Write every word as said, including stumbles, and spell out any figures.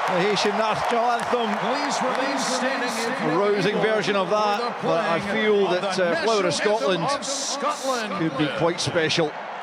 the Haitian national anthem. A rousing version of that, but I feel that uh, Flower of Scotland could be quite special.